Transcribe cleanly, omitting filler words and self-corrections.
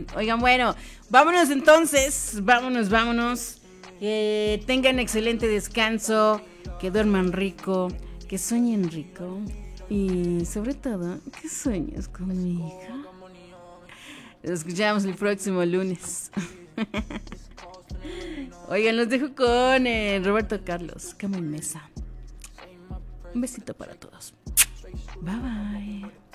Oigan, bueno, vámonos entonces. Vámonos. Que tengan excelente descanso. Que duerman rico. Que sueñen rico. Y sobre todo, que sueñes con mi hija. Nos escuchamos el próximo lunes. Oigan, los dejo con Roberto Carlos, Cama y Mesa. Un besito para todos. Bye bye.